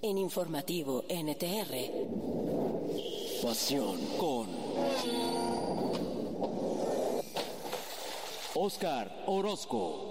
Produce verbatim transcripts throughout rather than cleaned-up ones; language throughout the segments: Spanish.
en Informativo N T R. Pasión con Óscar Orozco.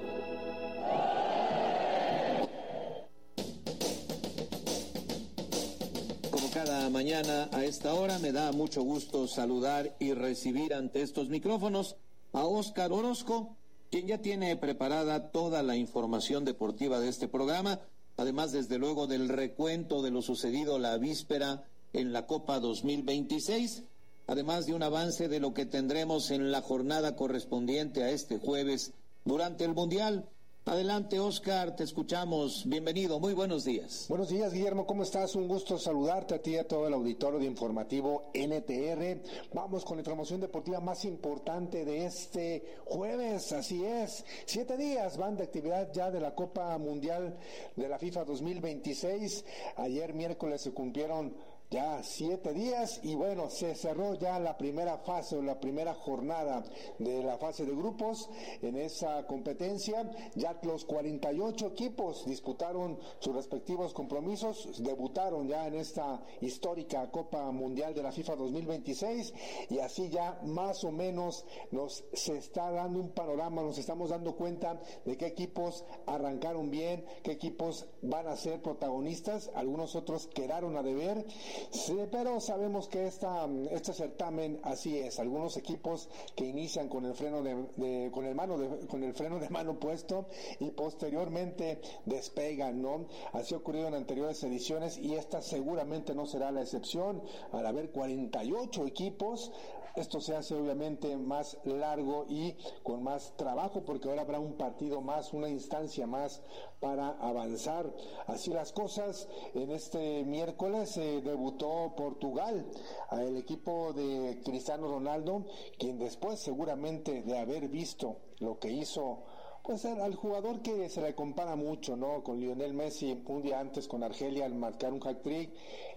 Cada mañana a esta hora me da mucho gusto saludar y recibir ante estos micrófonos a Óscar Orozco, quien ya tiene preparada toda la información deportiva de este programa, además desde luego del recuento de lo sucedido la víspera en la Copa dos mil veintiséis, además de un avance de lo que tendremos en la jornada correspondiente a este jueves durante el Mundial. Adelante, Óscar, te escuchamos. Bienvenido, muy buenos días. Buenos días, Guillermo, ¿cómo estás? Un gusto saludarte a ti y a todo el auditorio de Informativo N T R. Vamos con la información deportiva más importante de este jueves, así es. Siete días van de actividad ya de la Copa Mundial de la FIFA dos mil veintiséis. Ayer miércoles se cumplieron ya siete días y bueno, se cerró ya la primera fase o la primera jornada de la fase de grupos en esa competencia. Ya los cuarenta y ocho equipos disputaron sus respectivos compromisos, debutaron ya en esta histórica Copa Mundial de la FIFA dos mil veintiséis y así ya más o menos nos se está dando un panorama, nos estamos dando cuenta de qué equipos arrancaron bien, qué equipos van a ser protagonistas, algunos otros quedaron a deber. Sí, pero sabemos que esta, este certamen así es, algunos equipos que inician con el freno de, de con el mano de, con el freno de mano puesto y posteriormente despegan, ¿no? Así ha ocurrido en anteriores ediciones y esta seguramente no será la excepción. Al haber cuarenta y ocho equipos, esto se hace obviamente más largo y con más trabajo porque ahora habrá un partido más, una instancia más para avanzar. Así las cosas, en este miércoles eh, debutó Portugal, el equipo de Cristiano Ronaldo, quien después seguramente de haber visto lo que hizo, pues al jugador que se le compara mucho, ¿no? Con Lionel Messi un día antes con Argelia al marcar un hat-trick,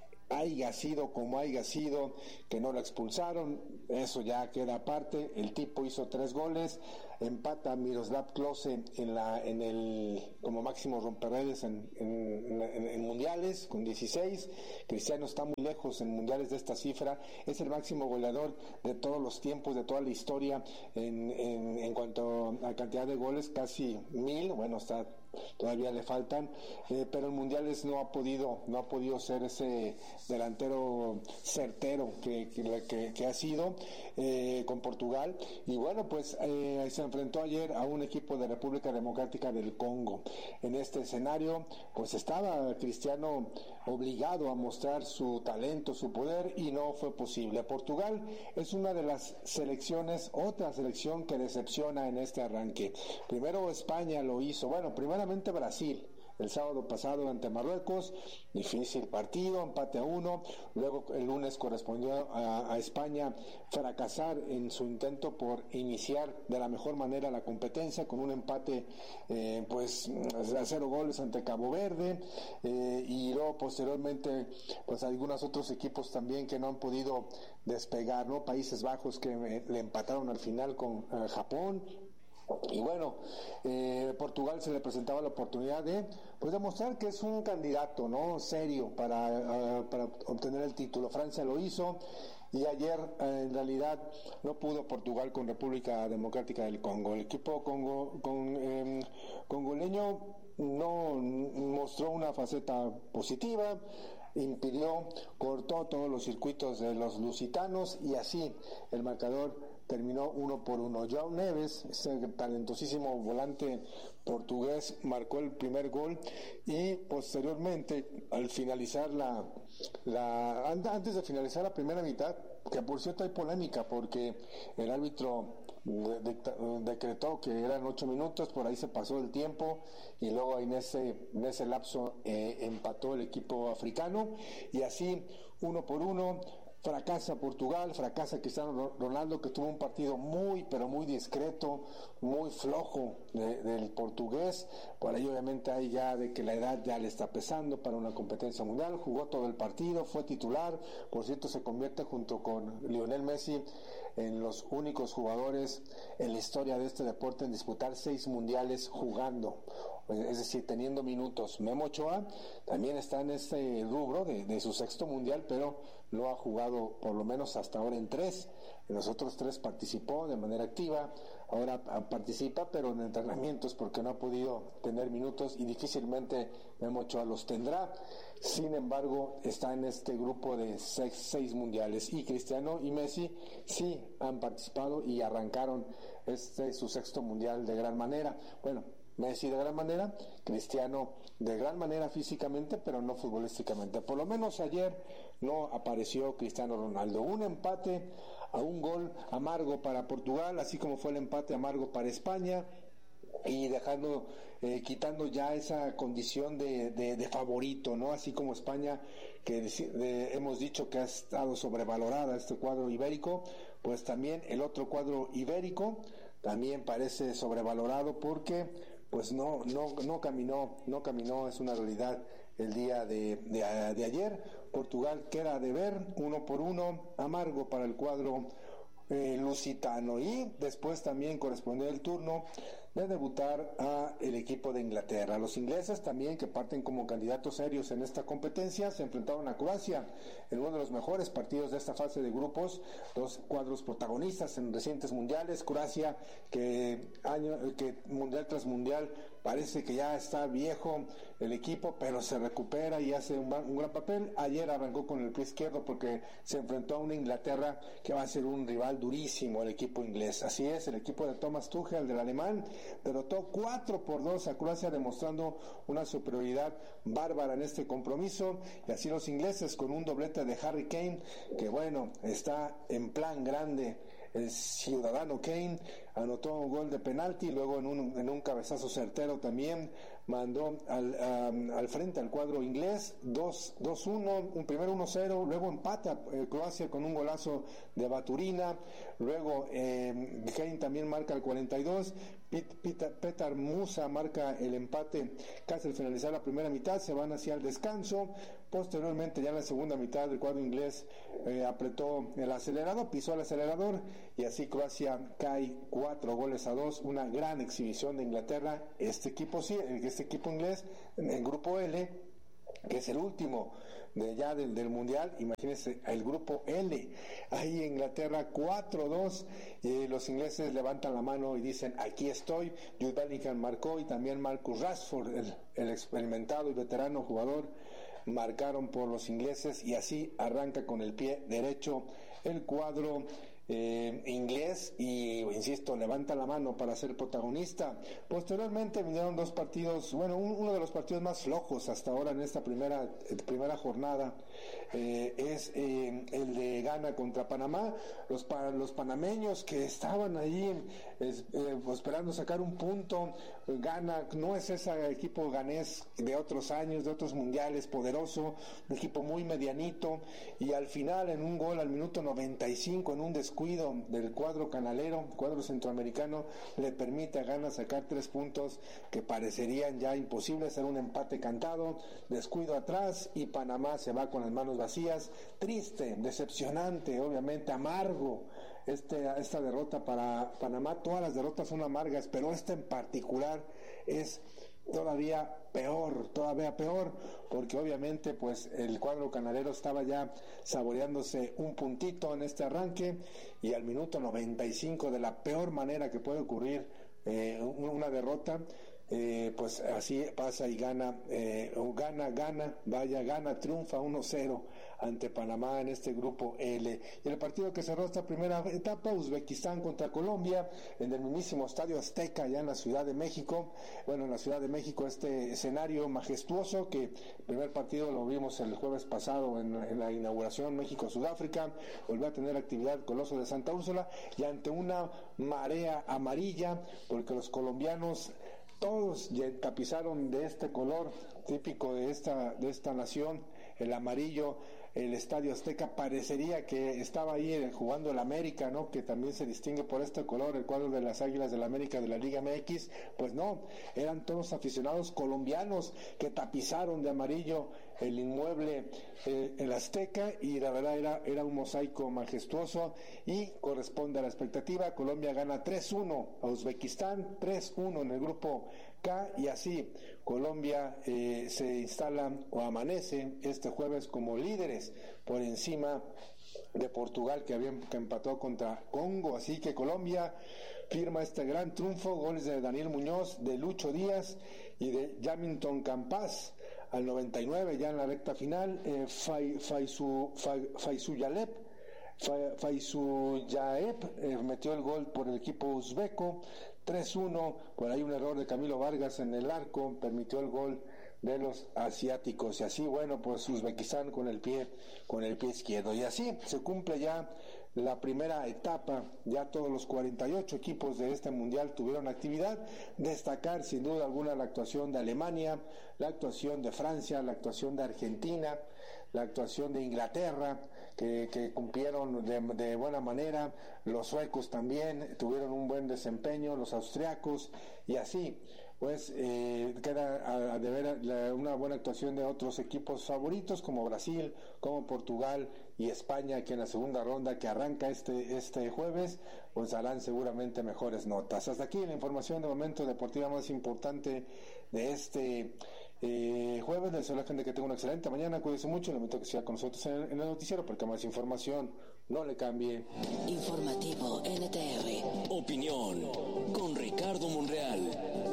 haya sido como haya sido, que no lo expulsaron, eso ya queda aparte. El tipo hizo tres goles, empata Miroslav Klose en la en el como máximo romperredes en, en, en, en mundiales con dieciséis. Cristiano está muy lejos en mundiales de esta cifra, es el máximo goleador de todos los tiempos, de toda la historia en, en, en cuanto a cantidad de goles, casi mil, bueno, está todavía le faltan, eh, pero en mundiales no ha podido no ha podido ser ese delantero certero que, que, que, que ha sido eh, con Portugal. Y bueno, pues eh, se enfrentó ayer a un equipo de República Democrática del Congo. En este escenario pues estaba Cristiano obligado a mostrar su talento, su poder, y no fue posible. Portugal es una de las selecciones, otra selección que decepciona en este arranque. Primero España lo hizo, bueno, primeramente Brasil el sábado pasado ante Marruecos, difícil partido, empate a uno. Luego el lunes correspondió a, a España fracasar en su intento por iniciar de la mejor manera la competencia con un empate eh, pues a cero goles ante Cabo Verde, eh, y luego posteriormente pues algunos otros equipos también que no han podido despegar, ¿no? Países Bajos que eh, le empataron al final con eh, Japón. Y bueno, eh, Portugal se le presentaba la oportunidad de pues demostrar que es un candidato, ¿no? Serio para, uh, para obtener el título. Francia lo hizo y ayer eh, en realidad no pudo Portugal con República Democrática del Congo. El equipo congo, con, eh, congoleño no mostró una faceta positiva, impidió, cortó todos los circuitos de los lusitanos y así el marcador terminó uno por uno. João Neves, ese talentosísimo volante portugués, marcó el primer gol y posteriormente al finalizar la, la antes de finalizar la primera mitad, que por cierto hay polémica porque el árbitro decretó que eran ocho minutos, por ahí se pasó el tiempo y luego en ese, en ese lapso eh, empató el equipo africano y así uno por uno. Fracasa Portugal, fracasa Cristiano Ronaldo, que tuvo un partido muy pero muy discreto, muy flojo de, del portugués. Por ahí obviamente hay ya de que la edad ya le está pesando para una competencia mundial. Jugó todo el partido, fue titular, por cierto se convierte junto con Lionel Messi en los únicos jugadores en la historia de este deporte en disputar seis mundiales jugando. es decir, teniendo minutos. Memo Ochoa también está en este rubro de, de su sexto mundial, pero no ha jugado por lo menos hasta ahora en tres. En los otros tres participó de manera activa, ahora participa, pero en entrenamientos porque no ha podido tener minutos y difícilmente Memo Ochoa los tendrá. Sin embargo, está en este grupo de seis, seis mundiales, y Cristiano y Messi sí han participado y arrancaron este su sexto mundial de gran manera. Bueno, Messi de gran manera, Cristiano de gran manera físicamente, pero no futbolísticamente. Por lo menos ayer no apareció Cristiano Ronaldo. Un empate a un gol amargo para Portugal, así como fue el empate amargo para España, y dejando, eh, quitando ya esa condición de, de, de favorito, ¿no? Así como España, que de, hemos dicho que ha estado sobrevalorada este cuadro ibérico, pues también el otro cuadro ibérico también parece sobrevalorado porque pues no, no, no caminó, no caminó, es una realidad el día de, de, de ayer. Portugal queda de ver, uno por uno, amargo para el cuadro eh, lusitano, y después también correspondió el turno de debutar a el equipo de Inglaterra. Los ingleses también, que parten como candidatos serios en esta competencia, se enfrentaron a Croacia en uno de los mejores partidos de esta fase de grupos, dos cuadros protagonistas en recientes mundiales. Croacia que año que mundial tras mundial parece que ya está viejo el equipo, pero se recupera y hace un, un gran papel. Ayer arrancó con el pie izquierdo porque se enfrentó a una Inglaterra que va a ser un rival durísimo, el equipo inglés. Así es, el equipo de Thomas Tuchel, del alemán, derrotó cuatro por dos a Croacia, demostrando una superioridad bárbara en este compromiso. Y así los ingleses, con un doblete de Harry Kane, que bueno, está en plan grande. El ciudadano Kane anotó un gol de penalti, luego en un, en un cabezazo certero también mandó al, um, al frente al cuadro inglés, dos uno, un primero uno cero, luego empata eh, Croacia con un golazo de Baturina, luego eh, Kane también marca el cuarenta y dos, Pit, Pit, Petar Musa marca el empate casi al finalizar la primera mitad, se van hacia el descanso. Posteriormente, ya en la segunda mitad, el cuadro inglés eh, apretó el acelerador, pisó el acelerador, y así Croacia cae cuatro goles a dos, una gran exhibición de Inglaterra. Este equipo sí, este equipo inglés, en el grupo L, que es el último de ya del, del mundial, imagínense el grupo L, ahí Inglaterra cuatro dos, y los ingleses levantan la mano y dicen aquí estoy. Jude Bellingham marcó, y también Marcus Rashford, el, el experimentado y veterano jugador, marcaron por los ingleses, y así arranca con el pie derecho el cuadro eh, inglés, y insisto, levanta la mano para ser protagonista. Posteriormente vinieron dos partidos, bueno, un, uno de los partidos más flojos hasta ahora en esta primera eh, primera jornada, eh, es eh, el de Ghana contra Panamá. Los, pa, los panameños que estaban ahí eh, eh, esperando sacar un punto. Ghana no es ese equipo ganés de otros años, de otros mundiales, poderoso, un equipo muy medianito, y al final, en un gol al minuto noventa y cinco, en un descuido del cuadro canalero, cuadro centroamericano, le permite a Ghana sacar tres puntos que parecerían ya imposibles, era un empate cantado, descuido atrás, y Panamá se va con las manos vacías. Triste, decepcionante, obviamente amargo Este, esta derrota para Panamá. Todas las derrotas son amargas, pero esta en particular es todavía peor, todavía peor, porque obviamente pues el cuadro canalero estaba ya saboreándose un puntito en este arranque, y al minuto noventa y cinco, de la peor manera que puede ocurrir eh, una derrota, Eh, pues así pasa y gana, eh, gana, gana, vaya, gana, triunfa uno cero ante Panamá en este grupo L. Y el partido que cerró esta primera etapa, Uzbekistán contra Colombia, en el mismísimo Estadio Azteca, ya en la Ciudad de México. Bueno, en la Ciudad de México, este escenario majestuoso, que el primer partido lo vimos el jueves pasado en, en la inauguración México-Sudáfrica, volvió a tener actividad Coloso de Santa Úrsula, y ante una marea amarilla, porque los colombianos todos tapizaron de este color típico de esta de esta nación, el amarillo, el Estadio Azteca, parecería que estaba ahí jugando el América, ¿no? Que también se distingue por este color, el cuadro de las Águilas del América de la Liga M X. Pues no, eran todos aficionados colombianos que tapizaron de amarillo el inmueble, eh, el Azteca, y la verdad era, era un mosaico majestuoso y corresponde a la expectativa. Colombia gana tres uno a Uzbekistán, tres uno en el grupo K, y así Colombia eh, se instala o amanece este jueves como líderes por encima de Portugal, que había que empató contra Congo. Así que Colombia firma este gran triunfo, goles de Daniel Muñoz, de Lucho Díaz y de Jamilton Campas al noventa y nueve, ya en la recta final. eh, Faizu Yalep Faizu Yaep eh, metió el gol por el equipo uzbeco, tres uno, por ahí un error de Camilo Vargas en el arco permitió el gol de los asiáticos, y así, bueno, pues Uzbekistán con el pie con el pie izquierdo, y así se cumple ya la primera etapa. Ya todos los cuarenta y ocho equipos de este mundial tuvieron actividad. Destacar sin duda alguna la actuación de Alemania, la actuación de Francia, la actuación de Argentina, la actuación de Inglaterra, que, que cumplieron de, de buena manera. Los suecos también tuvieron un buen desempeño, los austriacos, y así pues eh, queda a, a deber la, una buena actuación de otros equipos favoritos como Brasil, como Portugal y España, que en la segunda ronda que arranca este este jueves pues darán seguramente mejores notas. Hasta aquí la información de momento deportiva más importante de este eh, jueves. Les deseo a la gente que tenga una excelente mañana, cuídense mucho, le invito a que siga con nosotros en, en el noticiero, porque más información no le cambie. Informativo N T R. Opinión con Ricardo Monreal.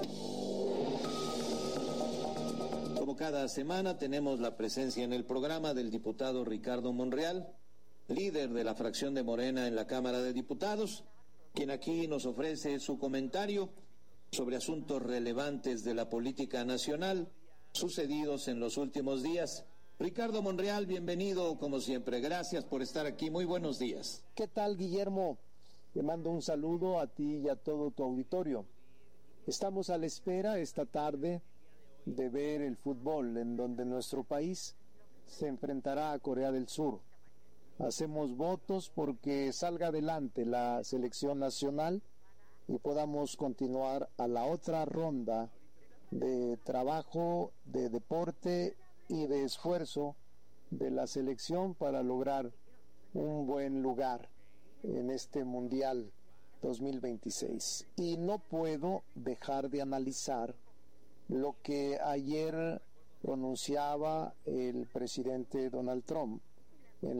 Como cada semana tenemos la presencia en el programa del diputado Ricardo Monreal, líder de la fracción de Morena en la Cámara de Diputados, quien aquí nos ofrece su comentario sobre asuntos relevantes de la política nacional sucedidos en los últimos días. Ricardo Monreal, bienvenido como siempre. Gracias por estar aquí. Muy buenos días. ¿Qué tal, Guillermo? Te mando un saludo a ti y a todo tu auditorio. Estamos a la espera esta tarde de ver el fútbol, en donde nuestro país se enfrentará a Corea del Sur. Hacemos votos porque salga adelante la selección nacional y podamos continuar a la otra ronda de trabajo, de deporte y de esfuerzo de la selección para lograr un buen lugar en este Mundial dos mil veintiséis. Y no puedo dejar de analizar lo que ayer pronunciaba el presidente Donald Trump